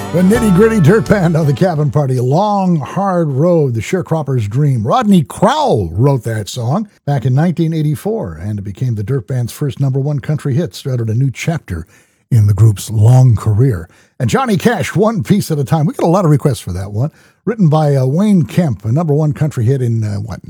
The nitty-gritty dirt band of the Cabin Party, Long Hard Road, the sharecropper's dream. Rodney Crowell wrote that song back in 1984, and it became the dirt band's first #1 country hit, started a new chapter in the group's long career. And Johnny Cash, One Piece at a Time. We got a lot of requests for that one. Written by Wayne Kemp, a #1 country hit in,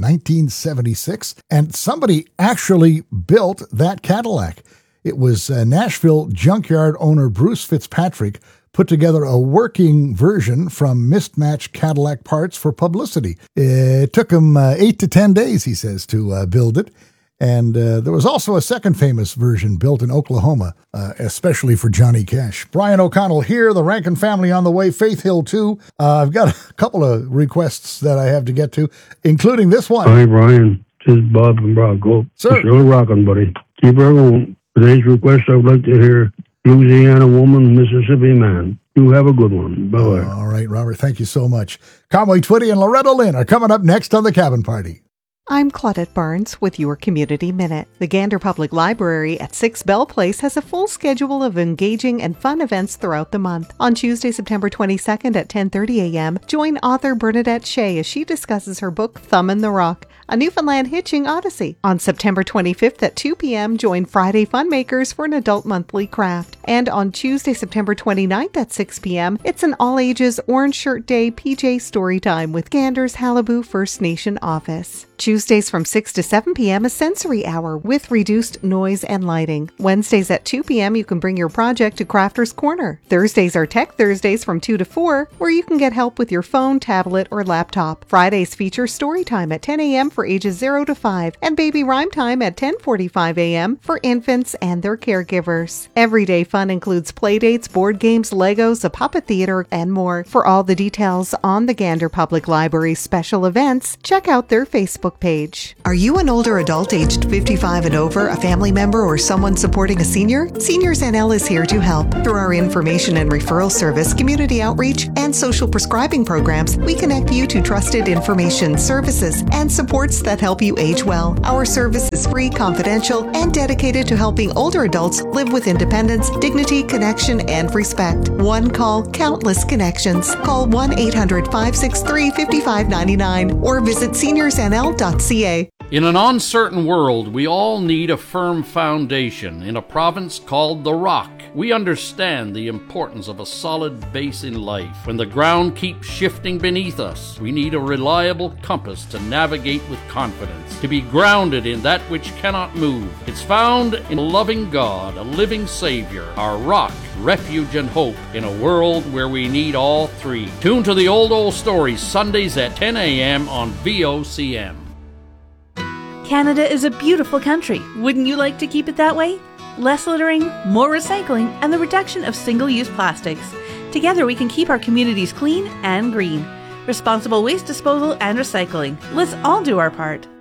1976? And somebody actually built that Cadillac. It was Nashville junkyard owner Bruce Fitzpatrick put together a working version from mismatched Cadillac parts for publicity. It took him 8 to 10 days, he says, to build it. And there was also a second famous version built in Oklahoma, especially for Johnny Cash. Brian O'Connell here, the Rankin family on the way, Faith Hill too. I've got a couple of requests that I have to get to, including this one. Hi, Brian. This is Bob from Bronco. Sir. Still rocking, buddy. Keep her going. Today's request, I would like to hear Louisiana Woman, Mississippi Man. You have a good one. Bye-bye. All right, Robert. Thank you so much. Conway Twitty and Loretta Lynn are coming up next on the Cabin Party. I'm Claudette Barnes with your Community Minute. The Gander Public Library at 6 Bell Place has a full schedule of engaging and fun events throughout the month. On Tuesday, September 22nd at 10:30 a.m., join author Bernadette Shea as she discusses her book, Thumb in the Rock, a Newfoundland hitching odyssey. On September 25th at 2 p.m., join Friday Funmakers for an adult monthly craft. And on Tuesday, September 29th at 6 p.m., it's an all-ages Orange Shirt Day PJ Storytime with Gander's Halibut First Nation office. Tuesdays from 6 to 7 p.m. is Sensory Hour with reduced noise and lighting. Wednesdays at 2 p.m. you can bring your project to Crafter's Corner. Thursdays are Tech Thursdays from 2 to 4, where you can get help with your phone, tablet, or laptop. Fridays feature Storytime at 10 a.m. for ages 0 to 5 and Baby Rhyme Time at 10:45 a.m. for infants and their caregivers. Everyday fun includes playdates, board games, Legos, a puppet theater, and more. For all the details on the Gander Public Library special events, check out their Facebook page. Are you an older adult aged 55 and over, a family member, or someone supporting a senior? Seniors NL is here to help. Through our information and referral service, community outreach, and social prescribing programs, we connect you to trusted information, services, and supports that help you age well. Our service is free, confidential, and dedicated to helping older adults live with independence, dignity, connection, and respect. One call, countless connections. Call 1-800-563-5599 or visit seniorsnl.ca. In an uncertain world, we all need a firm foundation. In a province called the Rock, we understand the importance of a solid base in life. When the ground keeps shifting beneath us, we need a reliable compass to navigate with confidence, to be grounded in that which cannot move. It's found in a loving God, a living Savior, our rock, refuge, and hope in a world where we need all three. Tune to the Old Stories Sundays at 10 a.m. on VOCM. Canada is a beautiful country. Wouldn't you like to keep it that way? Less littering, more recycling, and the reduction of single-use plastics. Together we can keep our communities clean and green. Responsible waste disposal and recycling. Let's all do our part.